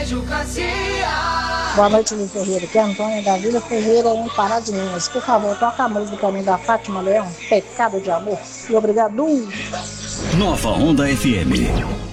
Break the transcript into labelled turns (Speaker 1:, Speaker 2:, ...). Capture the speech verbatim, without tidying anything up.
Speaker 1: Beijo, Cassia.
Speaker 2: Boa noite, Luiz Ferreira. Aqui é Antônia da Vila Ferreira, em Pará de Minas. Por favor, toca a música pra mim da Fátima Leão, Pecado de Amor. E obrigado.
Speaker 3: Nova Onda F M.